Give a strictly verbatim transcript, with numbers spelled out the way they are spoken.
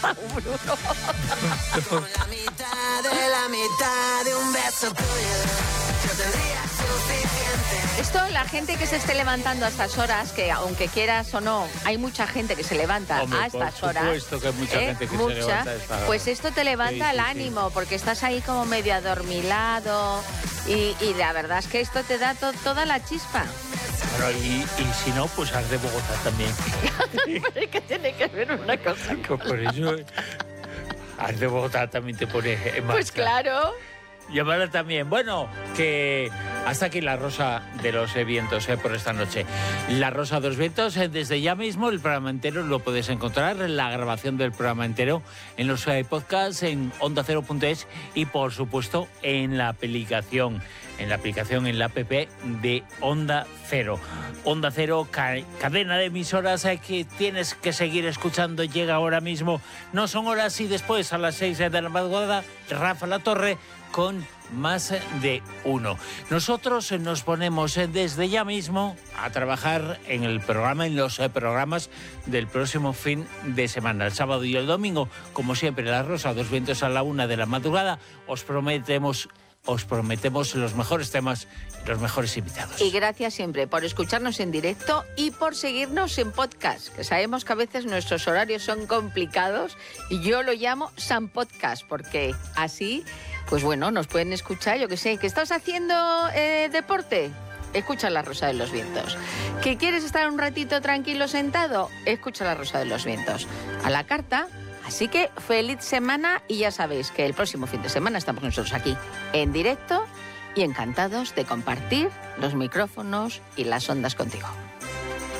Bruno. La mitad de la mitad de un beso tuyo, yo tendría suficiente. Esto, la gente que se esté levantando a estas horas, que aunque quieras o no, hay mucha gente que se levanta Hombre, a estas por horas. supuesto que hay mucha ¿eh? gente que Mucha. se levanta a esta hora. Pues esto te levanta Sí, el sí, ánimo, porque estás ahí como medio adormilado y, y la verdad es que esto te da to- toda la chispa. Bueno, y, y si no, pues haz de Bogotá también. Pero ¿qué tiene que ver una cosa? Por eso, haz de Bogotá también te pone en marcha. Pues claro. Llamarla también. Bueno, que hasta aquí la Rosa de los Vientos eh, por esta noche. La Rosa de los Vientos, eh, desde ya mismo, el programa entero lo puedes encontrar, la grabación del programa entero en los eh, podcasts, en onda cero punto es y, por supuesto, en la aplicación, en la aplicación, en la app de Onda Cero. Onda Cero, ca- cadena de emisoras eh, que tienes que seguir escuchando. Llega ahora mismo, no son horas y después, a las seis de la madrugada, Rafa La Torre con Más de Uno. Nosotros nos ponemos desde ya mismo a trabajar en el programa, en los programas del próximo fin de semana, el sábado y el domingo. Como siempre, La Rosa de los Vientos a la una de la madrugada. Os prometemos, os prometemos los mejores temas y los mejores invitados. Y gracias siempre por escucharnos en directo y por seguirnos en podcast, que sabemos que a veces nuestros horarios son complicados y yo lo llamo San Podcast, porque así, pues bueno, nos pueden escuchar, yo que sé, ¿que estás haciendo eh, deporte? Escucha La Rosa de los Vientos. ¿Que quieres estar un ratito tranquilo sentado? Escucha La Rosa de los Vientos. A la carta. Así que feliz semana y ya sabéis que el próximo fin de semana estamos nosotros aquí en directo y encantados de compartir los micrófonos y las ondas contigo.